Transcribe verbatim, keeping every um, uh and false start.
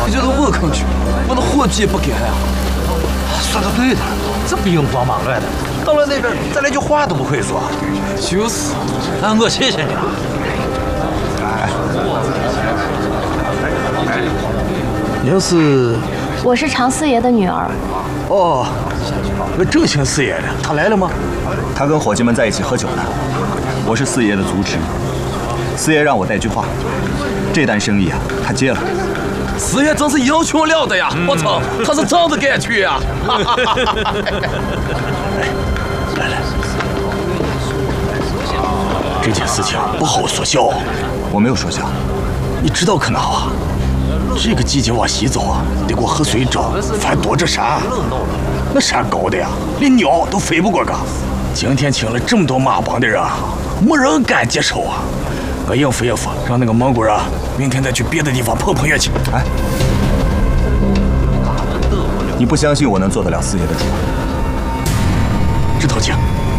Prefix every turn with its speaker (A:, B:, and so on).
A: 你这都我肯去，我那伙计也不给呀。说的对的，
B: 这兵荒马乱的，到了那边再连句话都不会说。
A: 就是，
B: 那我谢谢你了。
A: 您是？
C: 我是常四爷的女儿。
A: 哦，那正兴四爷的，他来了吗？
D: 他跟伙计们在一起喝酒呢。我是四爷的族侄，四爷让我带句话，这单生意啊，他接了。
A: 四爷真是英雄了得呀！我操，他是真的敢去呀！来来，这件事情不好说笑。
D: 我没有说笑。
A: 你知道可哪啊？这个季节往西走啊，得过河水沼，翻躲着山。那山高的呀，连鸟都飞不过个。今天请了这么多马帮的人，没人敢接手啊！我应付应付，让那个蒙古人明天再去别的地方碰碰运气。
D: 哎，你不相信我能做得了四爷的主？
A: 这头请。